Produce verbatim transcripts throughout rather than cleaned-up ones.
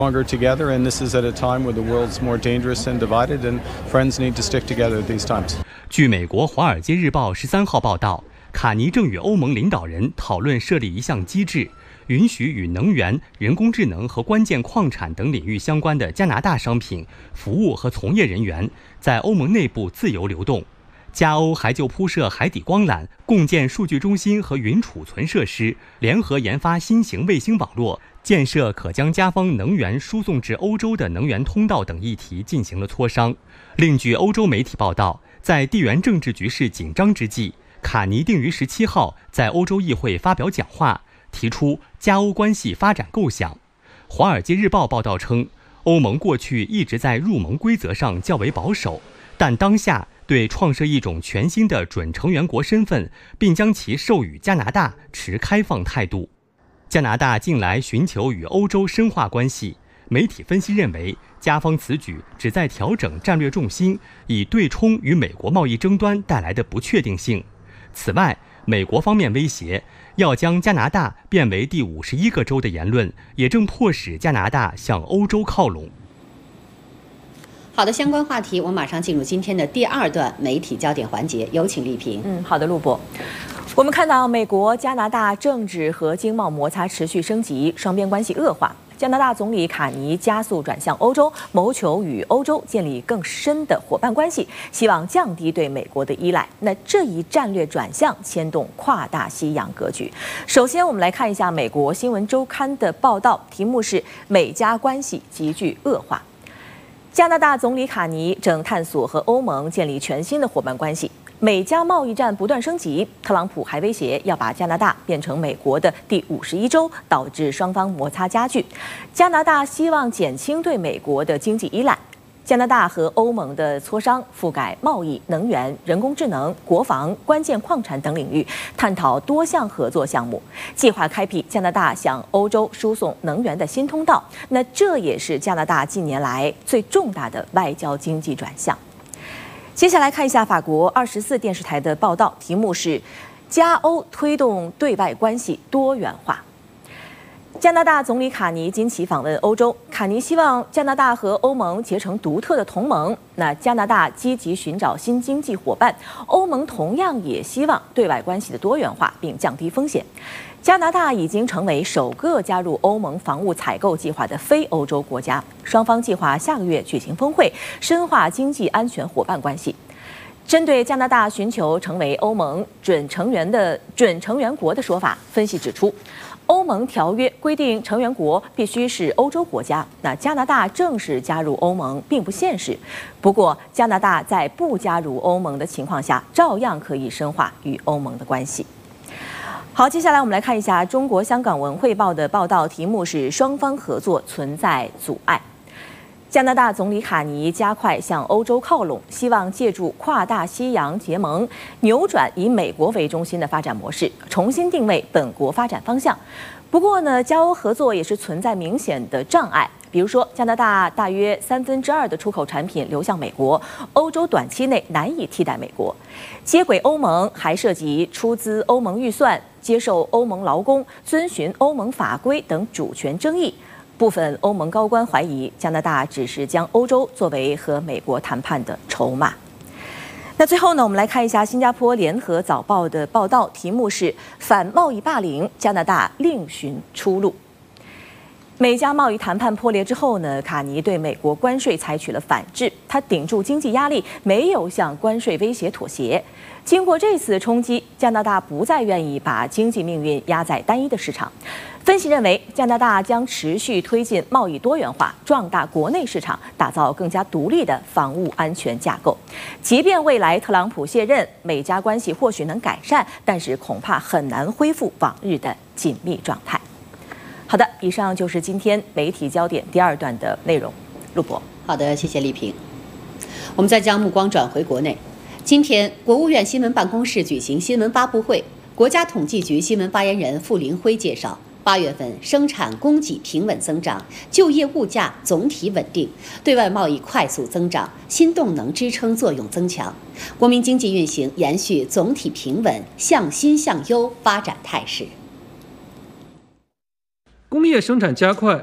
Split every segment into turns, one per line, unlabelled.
Longer together, and this is at a time where the world's more dangerous and divided, and friends need to stick together at these times.
据美国《华尔街日报》十三号报道，卡尼正与欧盟领导人讨论设立一项机制，允许与能源、人工智能和关键矿产等领域相关的加拿大商品、服务和从业人员在欧盟内部自由流动。加欧还就铺设海底光缆、共建数据中心和云储存设施，联合研发新型卫星网络，建设可将加方能源输送至欧洲的能源通道等议题进行了磋商。另据欧洲媒体报道，在地缘政治局势紧张之际，卡尼定于十七号在欧洲议会发表讲话，提出加欧关系发展构想。《华尔街日报》报道称，欧盟过去一直在入盟规则上较为保守，但当下对创设一种全新的准成员国身份，并将其授予加拿大持开放态度。加拿大近来寻求与欧洲深化关系，媒体分析认为，加方此举旨在调整战略重心，以对冲与美国贸易争端带来的不确定性。此外，美国方面威胁要将加拿大变为第五十一个州的言论，也正迫使加拿大向欧洲靠拢。
好的，相关话题，我们马上进入今天的第二段媒体焦点环节，有请丽萍。
嗯，好的，陆博。我们看到美国、加拿大政治和经贸摩擦持续升级，双边关系恶化。加拿大总理卡尼加速转向欧洲，谋求与欧洲建立更深的伙伴关系，希望降低对美国的依赖。那这一战略转向牵动跨大西洋格局。首先，我们来看一下美国新闻周刊的报道，题目是“美加关系急剧恶化”。加拿大总理卡尼正探索和欧盟建立全新的伙伴关系。美加贸易战不断升级，特朗普还威胁要把加拿大变成美国的第五十一州，导致双方摩擦加剧。加拿大希望减轻对美国的经济依赖。加拿大和欧盟的磋商覆盖贸易、能源、人工智能、国防、关键矿产等领域，探讨多项合作项目，计划开辟加拿大向欧洲输送能源的新通道。那这也是加拿大近年来最重大的外交经济转向。接下来看一下法国二十四电视台的报道，题目是“加欧推动对外关系多元化”。加拿大总理卡尼近期访问欧洲，卡尼希望加拿大和欧盟结成独特的同盟。那加拿大积极寻找新经济伙伴，欧盟同样也希望对外关系的多元化并降低风险。加拿大已经成为首个加入欧盟防务采购计划的非欧洲国家，双方计划下个月举行峰会，深化经济安全伙伴关系。针对加拿大寻求成为欧盟准成员的准成员国的说法，分析指出，欧盟条约规定成员国必须是欧洲国家，那加拿大正式加入欧盟并不现实。不过，加拿大在不加入欧盟的情况下，照样可以深化与欧盟的关系。好，接下来我们来看一下中国香港文汇报的报道，题目是“双方合作存在阻碍”。加拿大总理卡尼加快向欧洲靠拢，希望借助跨大西洋结盟，扭转以美国为中心的发展模式，重新定位本国发展方向。不过呢，加欧合作也是存在明显的障碍，比如说加拿大大约三分之二的出口产品流向美国，欧洲短期内难以替代美国。接轨欧盟还涉及出资欧盟预算、接受欧盟劳工、遵循欧盟法规等主权争议。部分欧盟高官怀疑，加拿大只是将欧洲作为和美国谈判的筹码。那最后呢，我们来看一下新加坡联合早报的报道，题目是“反贸易霸凌，加拿大另寻出路”。美加贸易谈判破裂之后呢，卡尼对美国关税采取了反制，他顶住经济压力，没有向关税威胁妥协。经过这次冲击，加拿大不再愿意把经济命运压在单一的市场。分析认为，加拿大将持续推进贸易多元化，壮大国内市场，打造更加独立的防务安全架构。即便未来特朗普卸任，美加关系或许能改善，但是恐怕很难恢复往日的紧密状态。好的，以上就是今天媒体焦点第二段的内容。陆博，
好的，谢谢丽萍。我们再将目光转回国内。今天，国务院新闻办公室举行新闻发布会，国家统计局新闻发言人傅林辉介绍，八月份生产供给平稳增长，就业物价总体稳定，对外贸易快速增长，新动能支撑作用增强，国民经济运行延续总体平稳、向新向优发展态势。
工业生产加快，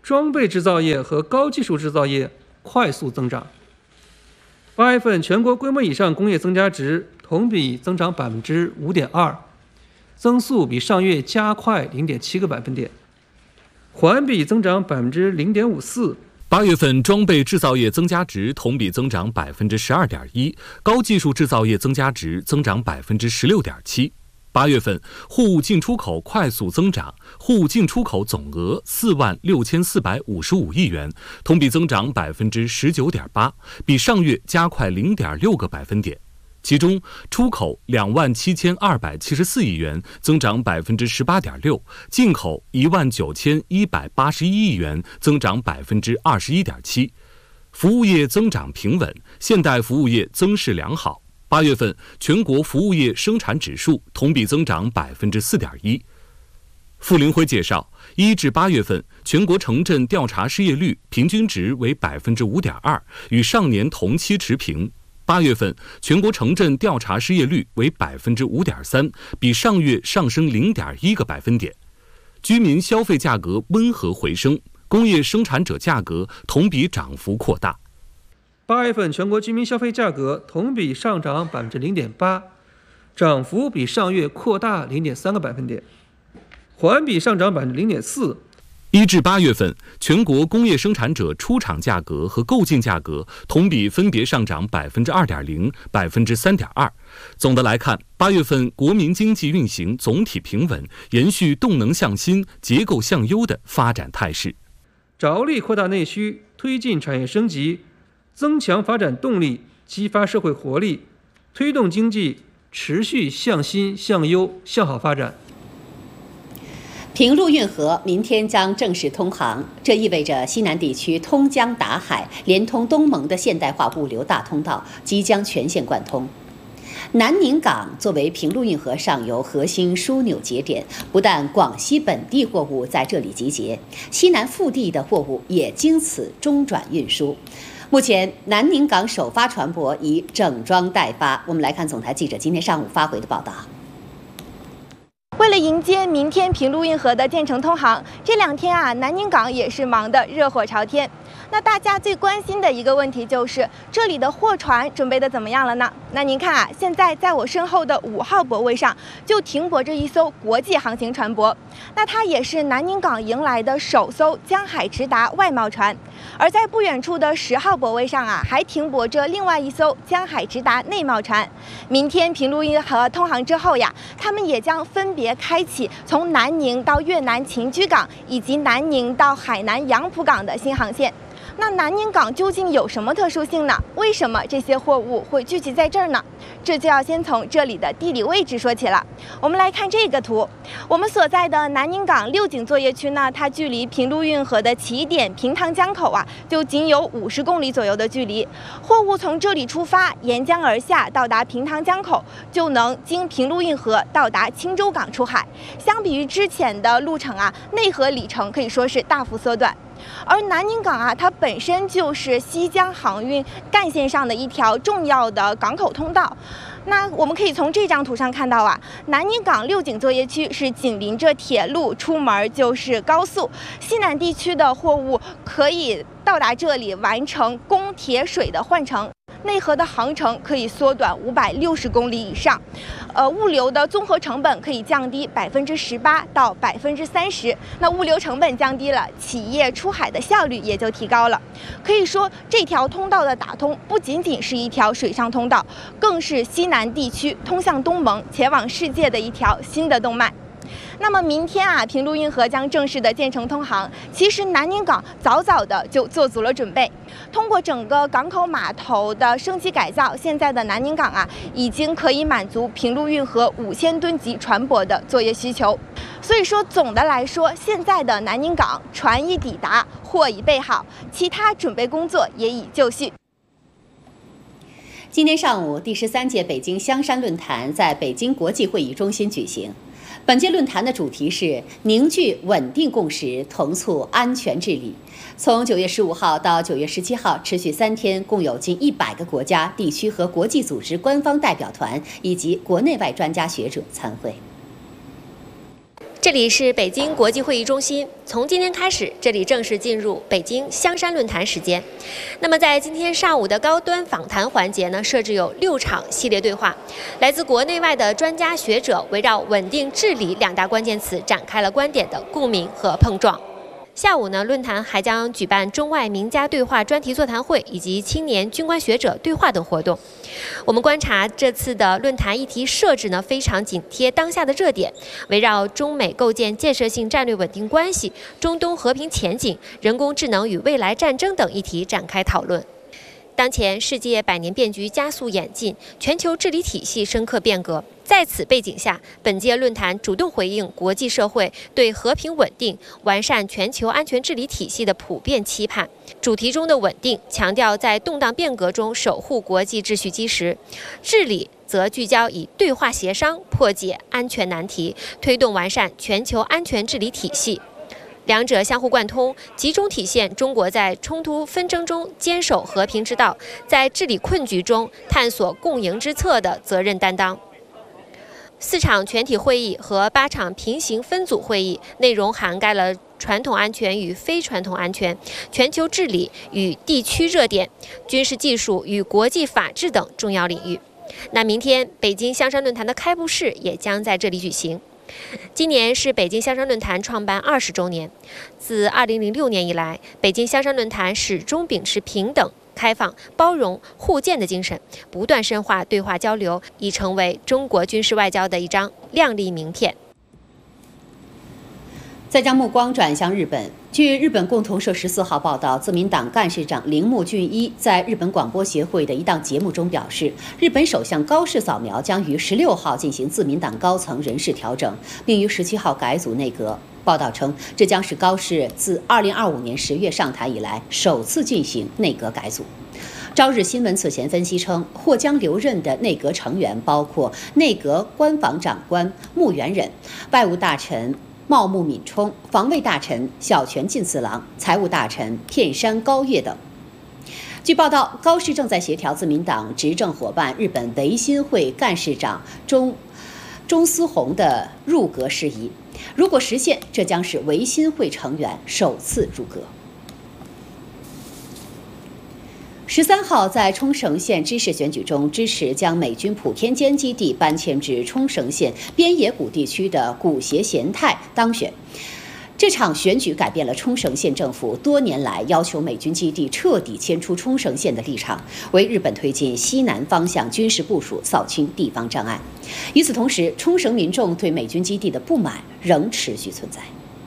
装备制造业和高技术制造业快速增长。八月份全国规模以上工业增加值同比增长百分之五点二，增速比上月加快零点七个百分点，环比增长百分之零点五四。
八月份装备制造业增加值同比增长百分之十二点一，高技术制造业增加值增长百分之十六点七。八月份货物进出口快速增长，货物进出口总额四万六千四百五十五亿元，同比增长百分之十九点八，比上月加快零点六个百分点。其中，出口两万七千二百七十四亿元，增长百分之十八点六；进口一万九千一百八十一亿元，增长百分之二十一点七。服务业增长平稳，现代服务业增势良好。八月份全国服务业生产指数同比增长百分之四点一。傅林辉介绍，一至八月份全国城镇调查失业率平均值为百分之五点二，与上年同期持平。八月份全国城镇调查失业率为百分之五点三，比上月上升零点一个百分点。居民消费价格温和回升，工业生产者价格同比涨幅扩大。
八月份全国居民消费价格同比上涨百分之零点八，涨幅比上月扩大零点三个百分点，环比上涨百分之零点四。
一至八月份，全国工业生产者出厂价格和购进价格同比分别上涨百分之二点零、百分之三点二。总的来看，八月份国民经济运行总体平稳，延续动能向新、结构向优的发展态势。
着力扩大内需，推进产业升级，增强发展动力，激发社会活力，推动经济持续向新、向优、向好发展。
平陆运河明天将正式通航，这意味着西南地区通江达海、连通东盟的现代化物流大通道即将全线贯通。南宁港作为平陆运河上游核心枢纽节点，不但广西本地货物在这里集结，西南腹地的货物也经此中转运输。目前，南宁港首发船舶已整装待发。我们来看总台记者今天上午发回的报道。
为了迎接明天平陆运河的建成通航，这两天啊，南宁港也是忙得热火朝天。那大家最关心的一个问题就是，这里的货船准备的怎么样了呢？那您看啊，现在在我身后的五号泊位上就停泊着一艘国际航行船舶，那它也是南宁港迎来的首艘江海直达外贸船。而在不远处的十号泊位上啊，还停泊着另外一艘江海直达内贸船。明天平陆运河通航之后呀，他们也将分别开启从南宁到越南秦居港以及南宁到海南杨浦港的新航线。那南宁港究竟有什么特殊性呢？为什么这些货物会聚集在这儿呢？这就要先从这里的地理位置说起了。我们来看这个图，我们所在的南宁港六井作业区呢，它距离平陆运河的起点平塘江口啊，就仅有五十公里左右的距离。货物从这里出发，沿江而下，到达平塘江口，就能经平陆运河到达青州港出海。相比于之前的路程啊，内河里程可以说是大幅缩短。而南宁港啊，它本身就是西江航运干线上的一条重要的港口通道。那我们可以从这张图上看到啊，南宁港六井作业区是紧邻着铁路，出门就是高速，西南地区的货物可以到达这里完成供铁水的换乘。内河的航程可以缩短五百六十公里以上，呃，物流的综合成本可以降低百分之十八到百分之三十。那物流成本降低了，企业出海的效率也就提高了。可以说，这条通道的打通不仅仅是一条水上通道，更是西南地区通向东盟、前往世界的一条新的动脉。那么明天啊，平陆运河将正式的建成通航。其实南宁港早早的就做足了准备，通过整个港口码头的升级改造，现在的南宁港啊，已经可以满足平陆运河五千吨级船舶的作业需求。所以说，总的来说，现在的南宁港船已抵达，货已备好，其他准备工作也已就绪。
今天上午，第十三届北京香山论坛在北京国际会议中心举行。本届论坛的主题是凝聚稳定共识，同促安全治理。从九月十五号到九月十七号，持续三天，共有近一百个国家、地区和国际组织官方代表团以及国内外专家学者参会。
这里是北京国际会议中心，从今天开始，这里正式进入北京香山论坛时间。那么，在今天上午的高端访谈环节呢，设置有六场系列对话，来自国内外的专家学者围绕稳定治理两大关键词展开了观点的共鸣和碰撞。下午呢，论坛还将举办中外名家对话专题座谈会以及青年军官学者对话等活动。我们观察这次的论坛议题设置呢，非常紧贴当下的热点，围绕中美构建建设性战略稳定关系、中东和平前景、人工智能与未来战争等议题展开讨论。当前世界百年变局加速演进，全球治理体系深刻变革。在此背景下，本届论坛主动回应国际社会对和平稳定、完善全球安全治理体系的普遍期盼。主题中的稳定强调在动荡变革中守护国际秩序基石，治理则聚焦以对话协商破解安全难题，推动完善全球安全治理体系。两者相互贯通，集中体现中国在冲突纷争中坚守和平之道，在治理困局中探索共赢之策的责任担当。四场全体会议和八场平行分组会议，内容涵盖了传统安全与非传统安全、全球治理与地区热点、军事技术与国际法治等重要领域。那明天北京香山论坛的开幕式也将在这里举行。今年是北京香山论坛创办二十周年。自二零零六年以来，北京香山论坛始终秉持平等、开放、包容、互鉴的精神，不断深化对话交流，已成为中国军事外交的一张亮丽名片。
再将目光转向日本。据日本共同社十四号报道，自民党干事长铃木俊一在日本广播协会的一档节目中表示，日本首相高市早苗将于十六号进行自民党高层人事调整，并于十七号改组内阁。报道称，这将是高市自二零二五年十月上台以来首次进行内阁改组。朝日新闻此前分析称，或将留任的内阁成员包括内阁官房长官木原忍、外务大臣茂木敏充、防卫大臣小泉进次郎、财务大臣片山高叶等。据报道，高市正在协调自民党执政伙伴日本维新会干事长中中司宏的入阁事宜。如果实现，这将是维新会成员首次入阁。十三号在冲绳县知事选举中，支持将美军普天间基地搬迁至冲绳县边野古地区的古协贤太当选。这场选举改变了冲绳县政府多年来要求美军基地彻底迁出冲绳县的立场，为日本推进西南方向军事部署扫清地方障碍。与此同时，冲绳民众对美军基地的不满仍持续存在。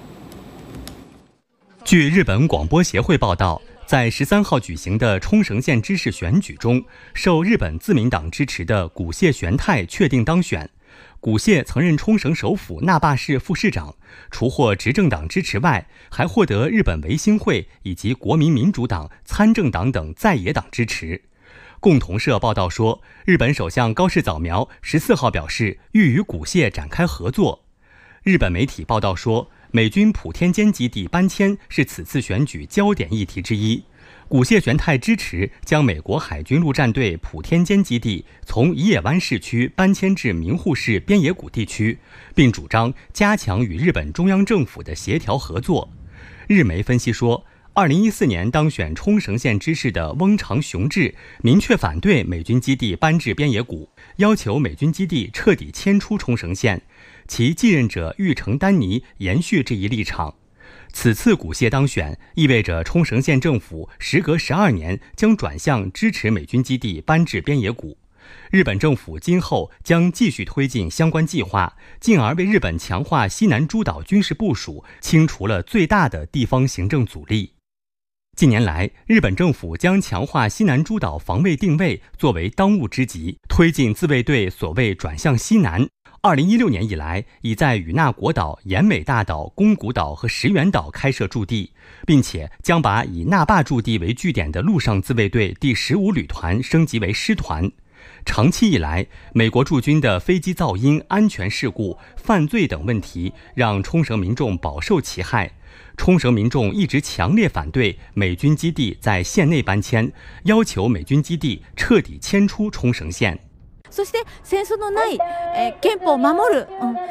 据日本广播协会报道，在十三号举行的冲绳县知事选举中，受日本自民党支持的古谢玄太确定当选。古谢曾任冲绳首府那霸市副市长，除获执政党支持外，还获得日本维新会以及国民民主党、参政党等在野党支持。共同社报道说，日本首相高市早苗十四号表示欲与古谢展开合作。日本媒体报道说，美军普天间基地搬迁是此次选举焦点议题之一。古谢玄太支持将美国海军陆战队普天间基地从宜野湾市区搬迁至名护市边野古地区，并主张加强与日本中央政府的协调合作。日媒分析说，二零一四年当选冲绳县知事的翁长雄志明确反对美军基地搬至边野古，要求美军基地彻底迁出冲绳县，其继任者玉城丹尼延续这一立场。此次古谢当选，意味着冲绳县政府时隔十二年将转向支持美军基地搬至边野古。日本政府今后将继续推进相关计划，进而为日本强化西南诸岛军事部署清除了最大的地方行政阻力。近年来，日本政府将强化西南诸岛防卫定位作为当务之急，推进自卫队所谓转向西南。二零一六年以来，已在与那国岛、奄美大岛、宫古岛和石垣岛开设驻地，并且将把以那霸驻地为据点的陆上自卫队第十五旅团升级为师团。长期以来，美国驻军的飞机噪音、安全事故、犯罪等问题，让冲绳民众饱受其害。冲绳民众一直强烈反对美军基地在县内搬迁，要求美军基地彻底迁出冲绳县。
そして戦争のない、えー、憲法を守る、うん、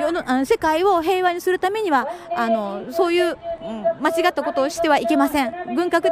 世のあの世界を平和にするためにはあのそういう、うん、間違ったことをしてはいけません。軍拡で